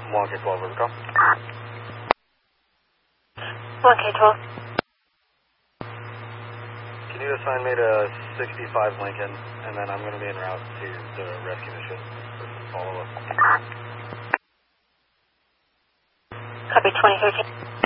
1K12, over call. 1K12. Can you assign me to 65 Lincoln, and then I'm going to be en route to the rescue mission for some follow-up. Copy 2013.